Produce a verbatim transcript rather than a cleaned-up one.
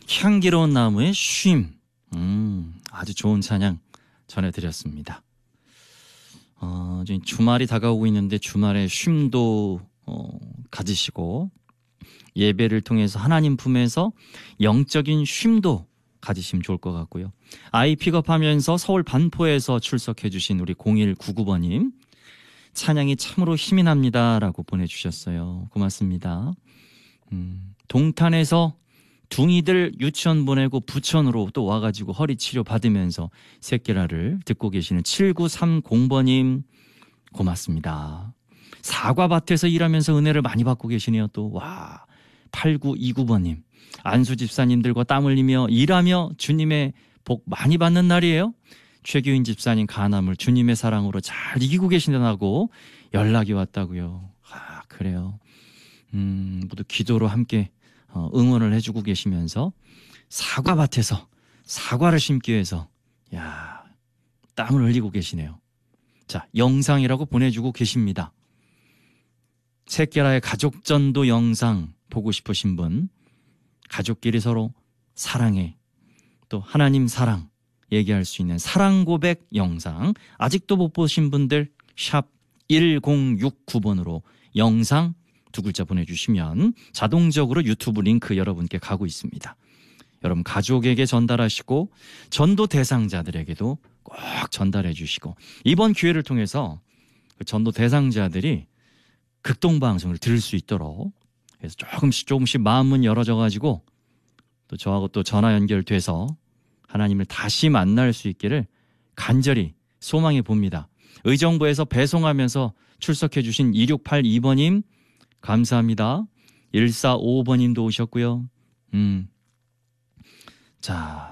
향기로운 나무의 쉼. 음, 아주 좋은 찬양 전해드렸습니다. 어, 지금 주말이 다가오고 있는데 주말에 쉼도 어, 가지시고 예배를 통해서 하나님 품에서 영적인 쉼도 가지시면 좋을 것 같고요. 아이 픽업하면서 서울 반포에서 출석해 주신 우리 공일구구 번님, 찬양이 참으로 힘이 납니다 라고 보내주셨어요. 고맙습니다. 음, 동탄에서 둥이들 유치원 보내고 부천으로 또 와가지고 허리 치료 받으면서 새끼라를 듣고 계시는 칠구삼공 번님, 고맙습니다. 사과밭에서 일하면서 은혜를 많이 받고 계시네요. 또 와, 팔구이구 번님, 안수 집사님들과 땀 흘리며 일하며 주님의 복 많이 받는 날이에요. 최규인 집사님 간암을 주님의 사랑으로 잘 이기고 계신다고 연락이 왔다고요. 아, 그래요. 음, 모두 기도로 함께 응원을 해주고 계시면서 사과밭에서 사과를 심기 위해서 야, 땀을 흘리고 계시네요. 자, 영상이라고 보내주고 계십니다. 새끼라의 가족전도 영상 보고 싶으신 분, 가족끼리 서로 사랑해, 또 하나님 사랑 얘기할 수 있는 사랑 고백 영상, 아직도 못 보신 분들 샵 일공육구 번으로 영상 두 글자 보내주시면 자동적으로 유튜브 링크 여러분께 가고 있습니다. 여러분 가족에게 전달하시고 전도 대상자들에게도 꼭 전달해 주시고, 이번 기회를 통해서 그 전도 대상자들이 극동방송을 들을 수 있도록 그래서 조금씩 조금씩 마음은 열어져 가지고 또 저하고 또 전화 연결돼서 하나님을 다시 만날 수 있기를 간절히 소망해 봅니다. 의정부에서 배송하면서 출석해 주신 이육팔이 번님 감사합니다. 일사오오 번님도 오셨고요. 음, 자.